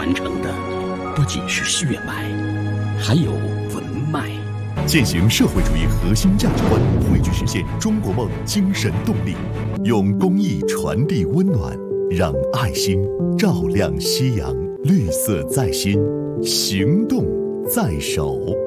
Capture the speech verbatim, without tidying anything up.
传承的不仅是血脉，还有文脉。 践行社会主义核心价值观，汇聚实现中国梦精神动力，用公益传递温暖，让爱心照亮夕阳。绿色在心，行动在手。